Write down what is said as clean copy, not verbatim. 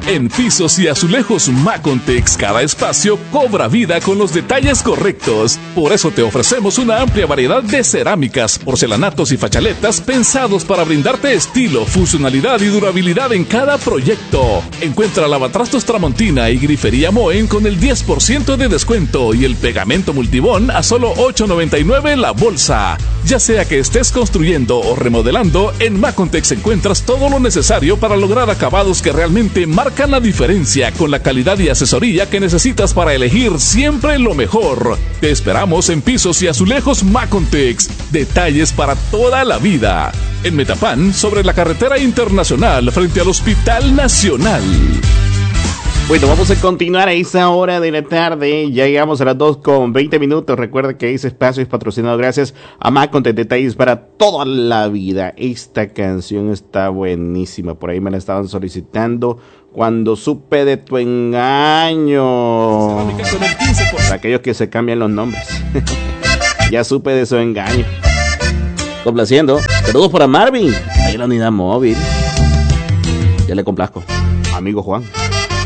En pisos y azulejos Macontex, cada espacio cobra vida con los detalles correctos. Por eso te ofrecemos una amplia variedad de cerámicas, porcelanatos y fachaletas pensados para brindarte estilo, funcionalidad y durabilidad en cada proyecto. Encuentra Lavatrastos Tramontina y Grifería Moen con el 10% de descuento y el pegamento Multibón a solo $8.99 la bolsa. Ya sea que estés construyendo o remodelando, en Macontex encuentras todo lo necesario para lograr acabados que realmente marcan la diferencia con la calidad y asesoría que necesitas para elegir siempre lo mejor. Te esperamos en pisos y azulejos Macontex. Detalles para toda la vida. En Metapán, sobre la carretera internacional frente al Hospital Nacional. Bueno, vamos a continuar a esa hora de la tarde. Ya llegamos a las 2:20. Recuerda que ese espacio es patrocinado gracias a Macontex, detalles para toda la vida. Esta canción está buenísima. Por ahí me la estaban solicitando. Cuando supe de tu engaño. Para aquellos que se cambian los nombres. Ya supe de su engaño. Complaciendo. Saludos para Marvin. Ahí en la unidad móvil. Ya le complazco. Amigo Juan.